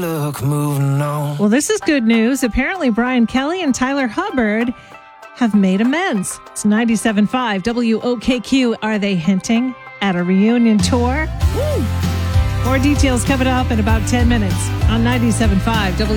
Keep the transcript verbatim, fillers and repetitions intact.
look, moving on. Well, this is good news. Apparently, Brian Kelly and Tyler Hubbard have made amends. It's ninety-seven point five W O K Q. Are they hinting at a reunion tour? Woo. More details coming up in about ten minutes on ninety-seven point five W